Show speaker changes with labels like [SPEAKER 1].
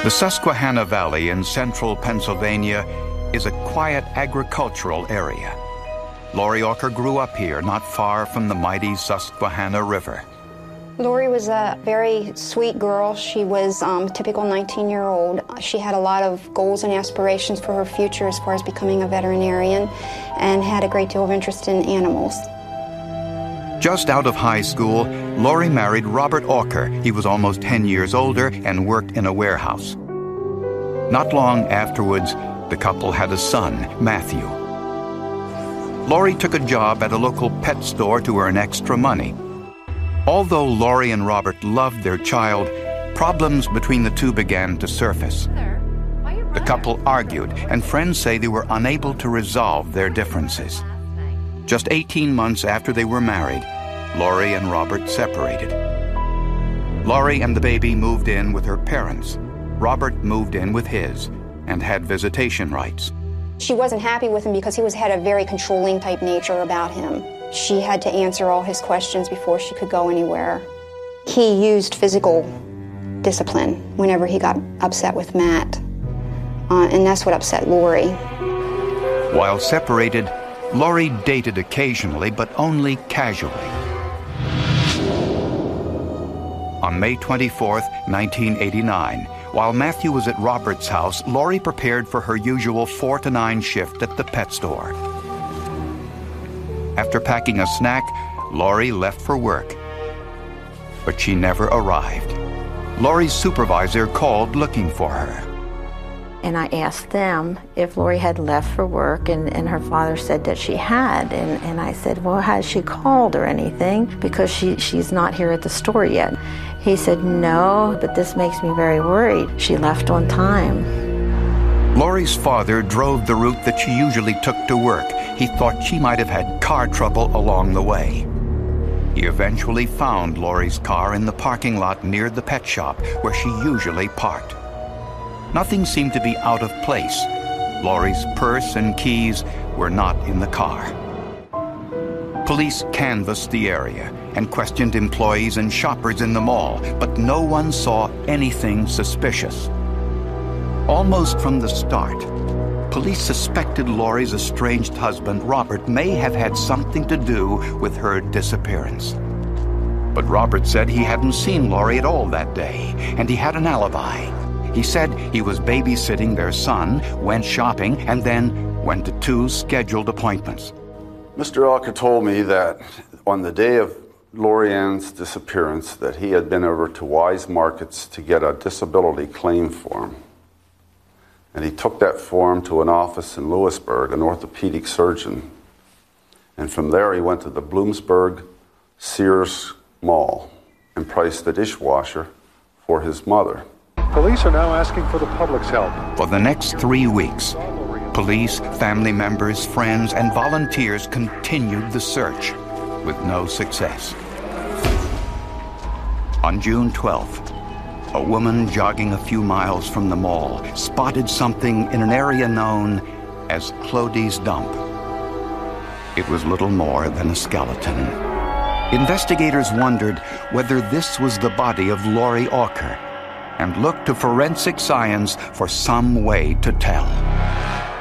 [SPEAKER 1] The Susquehanna Valley in central Pennsylvania is a quiet agricultural area. Laurie Auker grew up here, not far from the mighty Susquehanna River.
[SPEAKER 2] Laurie was a very sweet girl. She was a typical 19-year-old. She had a lot of goals and aspirations for her future as far as becoming a veterinarian and had a great deal of interest in animals.
[SPEAKER 1] Just out of high school, Laurie married Robert Auker. He was almost 10 years older and worked in a warehouse. Not long afterwards, the couple had a son, Matthew. Laurie took a job at a local pet store to earn extra money. Although Laurie and Robert loved their child, problems between the two began to surface. The couple argued, and friends say they were unable to resolve their differences. Just 18 months after they were married, Laurie and Robert separated. Laurie and the baby moved in with her parents. Robert moved in with his and had visitation rights.
[SPEAKER 2] She wasn't happy with him because he had a very controlling type nature about him. She had to answer all his questions before she could go anywhere. He used physical discipline whenever he got upset with Matt, and that's what upset Laurie.
[SPEAKER 1] While separated, Laurie dated occasionally, but only casually. On May 24th, 1989, while Matthew was at Robert's house, Laurie prepared for her usual 4 to 9 shift at the pet store. After packing a snack, Laurie left for work. But she never arrived. Laurie's supervisor called looking for her.
[SPEAKER 3] And I asked them if Laurie had left for work, and her father said that she had. And I said, well, has she called or anything? Because she's not here at the store yet. He said, no, but this makes me very worried. She left on time.
[SPEAKER 1] Laurie's father drove the route that she usually took to work. He thought she might have had car trouble along the way. He eventually found Laurie's car in the parking lot near the pet shop where she usually parked. Nothing seemed to be out of place. Laurie's purse and keys were not in the car. Police canvassed the area and questioned employees and shoppers in the mall, but no one saw anything suspicious. Almost from the start, police suspected Laurie's estranged husband, Robert, may have had something to do with her disappearance. But Robert said he hadn't seen Laurie at all that day, and he had an alibi. He said he was babysitting their son, went shopping, and then went to 2 scheduled appointments.
[SPEAKER 4] Mr. Auker told me that on the day of Laurie Ann's disappearance that he had been over to Wise Markets to get a disability claim form. And he took that form to an office in Lewisburg, an orthopedic surgeon. And from there he went to the Bloomsburg Sears Mall and priced a dishwasher for his mother.
[SPEAKER 5] Police are now asking for the public's help.
[SPEAKER 1] For the next 3 weeks, police, family members, friends, and volunteers continued the search with no success. On June 12th, a woman jogging a few miles from the mall spotted something in an area known as Clody's Dump. It was little more than a skeleton. Investigators wondered whether this was the body of Laurie Auker and looked to forensic science for some way to tell.